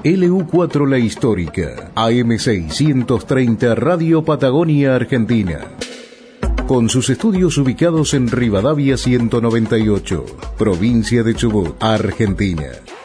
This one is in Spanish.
LU4 La Histórica, AM630 Radio Patagonia, Argentina. Con sus estudios ubicados en Rivadavia 198, provincia de Chubut, Argentina.